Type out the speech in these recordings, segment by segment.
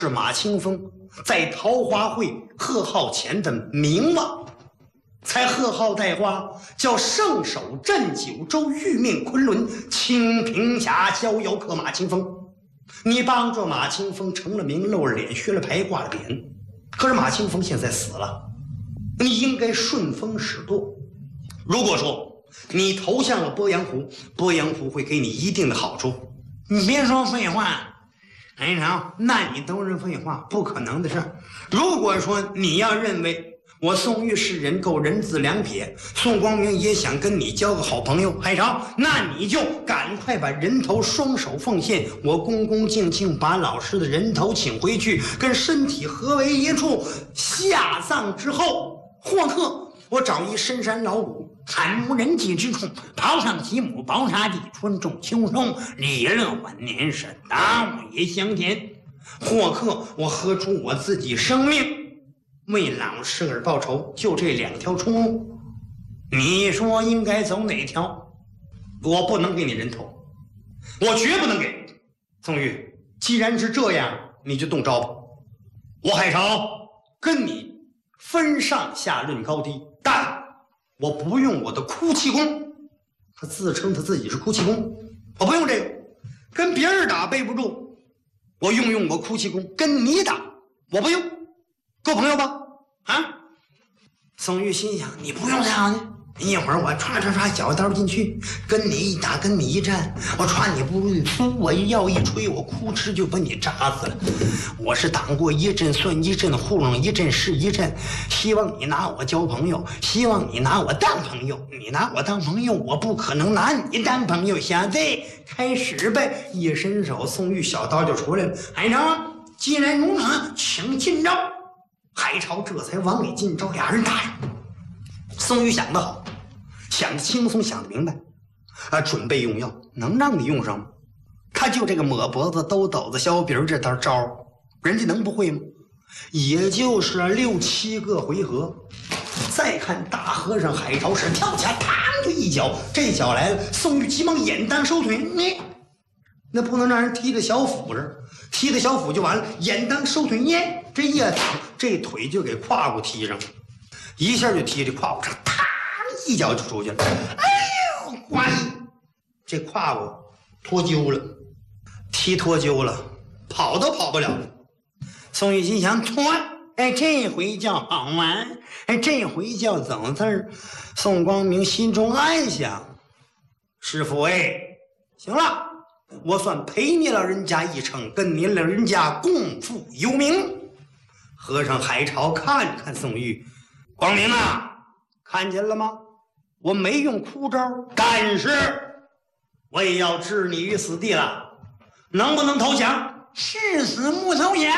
是马清风在桃花会贺号前的名望，才贺号带花，叫圣手镇九州，玉命昆仑，清平峡逍遥客马清风。你帮助马清风成了名，露了脸，削了牌，挂了匾。可是马清风现在死了，你应该顺风使舵。如果说你投向了鄱阳湖，鄱阳湖会给你一定的好处。你别说废话。海潮，那你都是废话，不可能的事。如果说你要认为我宋玉是人够人字两撇，宋光明也想跟你交个好朋友，海潮，那你就赶快把人头双手奉献，我恭恭敬敬把老师的人头请回去，跟身体合为一处。下葬之后，霍克我找一深山老谷，惨无人迹之处，刨上几亩薄沙地，春种秋收，李乐晚年是大物也香甜。霍克我喝出我自己生命，为老师而报仇，就这两条出路，你说应该走哪条？我不能给你人头，我绝不能给。宋玉，既然是这样，你就动招吧。我海潮跟你分上下论高低，但我不用我的哭泣功。他自称他自己是哭泣功，我不用这个。跟别人打背不住，我用我哭泣功。跟你打我不用，够朋友吧？啊！宋玉心想，你不用太好呢。一会儿我唰小刀进去，跟你一打，跟你一战，我歘你不入一粗，我一药一吹，我哭哧就把你扎死了。我是挡过一阵算一阵，糊弄一阵是一阵。希望你拿我交朋友，希望你拿我当朋友。你拿我当朋友，我不可能拿你当朋友。小子，开始呗！一伸手，宋玉小刀就出来了。海潮，既然如此，请进招。海潮这才往里进招，俩人打上。宋玉想得好，想得轻松，想得明白，准备用药，能让你用上吗？他就这个抹脖子、兜斗子、削鼻这套招，人家能不会吗？也就是6、7个回合。再看大和尚海潮是跳起来，嘡就一脚，这脚来了，宋玉急忙眼当收腿，你那不能让人踢的小腹上，踢的小腹就完了，眼当收腿，耶，这一挡，这腿就给胯骨踢上了。一下就踢这胯骨上，嘡一脚就出去了。哎呦，呱一，这胯骨脱臼了，踢脱臼了，跑都跑不了了。宋玉心想，脱，哎，这回叫好玩，哎，这回叫走字儿。宋光明心中暗想，师傅哎，行了，我算陪你老人家一程，跟你老人家共赴幽冥。和尚海潮看看宋玉。光明啊，看见了吗？我没用哭招，但是我也要置你于死地了，能不能投降？誓死不投降！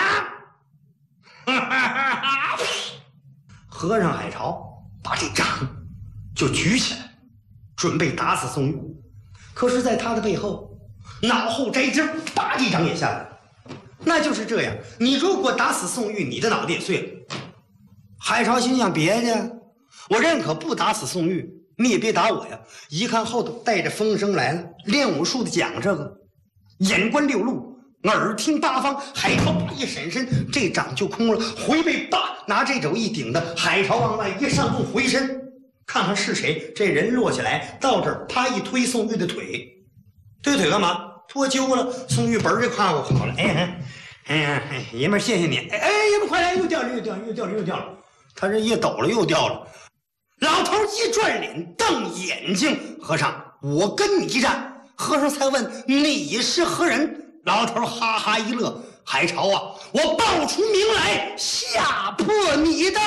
和尚海潮把这掌就举起来，准备打死宋玉。可是，在他的背后，脑后摘枝，啪一掌也下来。那就是这样，你如果打死宋玉，你的脑袋也碎了。海潮心想，别的我认可不打死宋玉，你也别打我呀。一看后头带着风声来了，练武术的讲这个，眼观六路，耳听八方。海潮啪一闪身，这掌就空了，回背啪拿这肘一顶的，海潮往外一上步回身，看看是谁。这人落下来到这儿，啪一推宋玉的腿，推腿干嘛？脱臼了。宋玉本这胯骨好了，爷们谢谢你。哎，爷们快来，又掉了。他这一抖了又掉了。老头一转脸瞪眼睛，和尚，我跟你战。和尚才问你是何人？老头哈哈一乐，海潮啊，我报出名来，吓破你的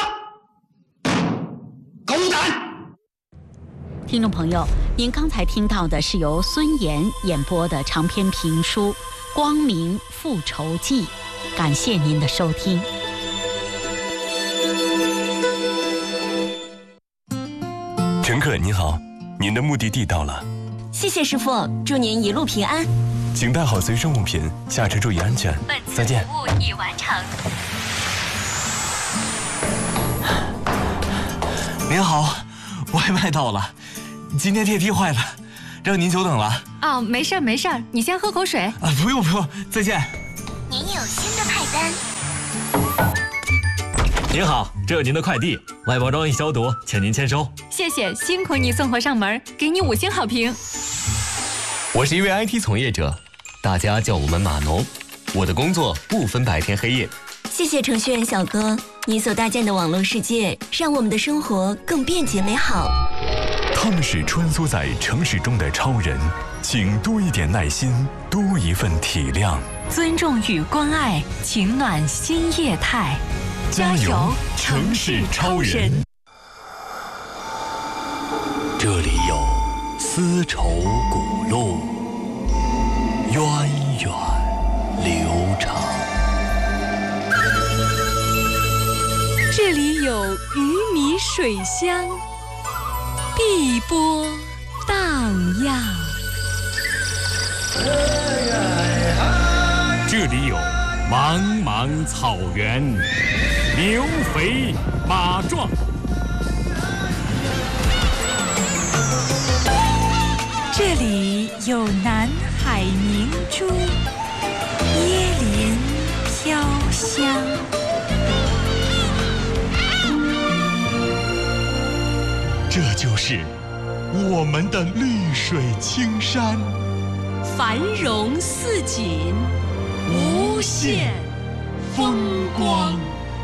狗胆。 听众朋友，您刚才听到的是由孙岩演播的长篇评书《光明复仇记》，感谢您的收听。 乘客您好，您的目的地到了。 谢谢师傅，祝您一路平安。 请带好随身物品，下车注意安全。再见。 本次服务已完成。 您好，外卖到了，今天电梯坏了，让您久等了。 哦，没事儿，你先喝口水。 不用，再见。 您有新的派单。 单。 您好，这有您的快递，外包装已消毒，请您签收。 谢谢，辛苦你送货上门，给你5星好评。 我是一位 IT 从业者，大家叫我们码农。我的工作不分白天黑夜。 谢谢程序员小哥，你所搭建的网络世界，让我们的生活更便捷美好。 他们是穿梭在城市中的超人，请多一点耐心，多一份体谅。 尊重与关爱，情暖新业态。 加油，城市超人！这里有丝绸古路，源远流长。 这里有鱼米水乡，碧波荡漾。 这里有茫茫草原，牛肥马壮。 这里有南海明珠，椰林飘香。 这就是我们的绿水青山， 繁荣似锦，无限风光。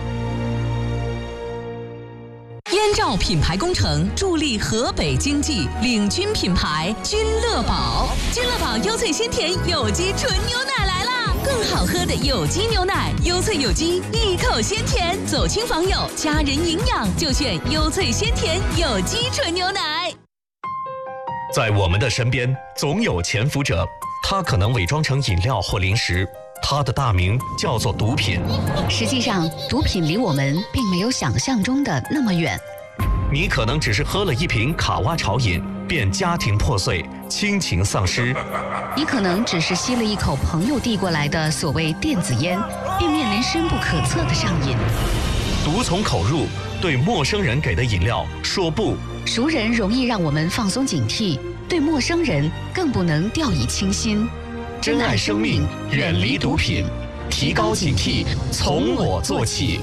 燕赵品牌工程助力河北经济，领军品牌君乐宝。君乐宝优萃鲜甜有机纯牛奶来啦！更好喝的有机牛奶，优萃有机，一口鲜甜，走亲访友，家人营养就选优萃鲜甜有机纯牛奶。 在我们的身边，总有潜伏者，他可能伪装成饮料或零食，他的大名叫做毒品。 实际上，毒品离我们并没有想象中的那么远。 你可能只是喝了一瓶卡哇潮饮，便家庭破碎，亲情丧失； 你可能只是吸了一口朋友递过来的所谓电子烟，便面临深不可测的上瘾。 毒从口入，对陌生人给的饮料说不。 熟人容易让我们放松警惕，对陌生人更不能掉以轻心。 珍爱生命，远离毒品，提高警惕，从我做起。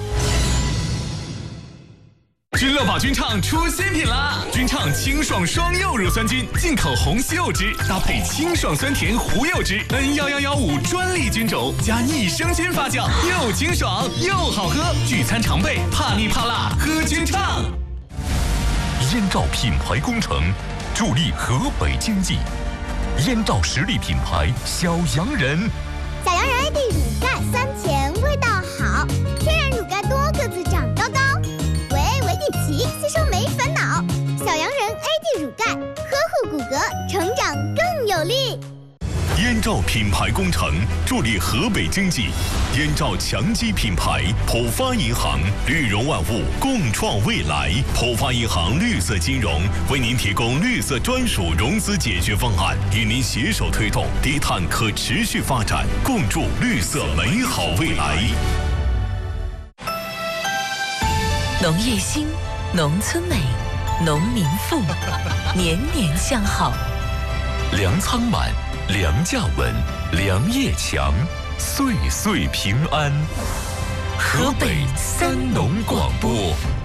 君乐宝君畅出新品啦！君畅清爽双柚乳酸菌，进口红西柚汁，搭配清爽酸甜胡柚汁，N11115专利菌种，加益生菌发酵，又清爽又好喝。聚餐常备，怕腻怕辣，喝君畅。 燕赵品牌工程助力河北经济，燕赵实力品牌小洋人。 小洋人 AD 乳钙酸甜，味道好，天然乳钙多，个子长高高。维底奇吸收没烦恼，小洋人 AD 乳钙呵护骨骼，成长更有力。 燕赵品牌工程助力河北经济，燕赵强基品牌，浦发银行，绿融万物，共创未来。浦发银行绿色金融为您提供绿色专属融资解决方案，与您携手推动低碳可持续发展，共筑绿色美好未来。 农业兴，农村美，农民富，年年相好。 粮仓满，粮价稳，粮业强，岁岁平安。河北三农广播。